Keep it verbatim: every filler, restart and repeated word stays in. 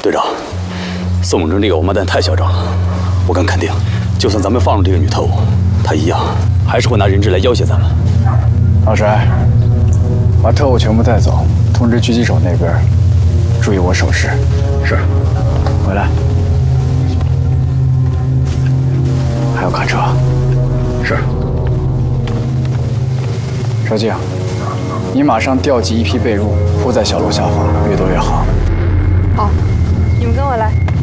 队长，宋永贞这个王八蛋太嚣张了，我敢肯定，就算咱们放了这个女特务，她一样还是会拿人质来要挟咱们。 老柴，把特务全部带走，通知狙击手那边，注意我手势。是。回来。还有卡车。是。车静，你马上调集一批被褥，铺在小楼下方，越多越好。 好，你们跟我来。